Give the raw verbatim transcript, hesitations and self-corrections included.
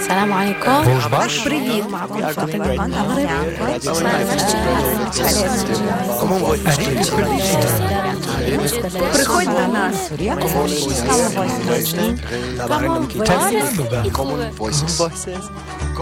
السلام عليكم. Bonjour. Привіт, معكم فاطمة المغرب. Приходь до нас. Common voices. Common voices.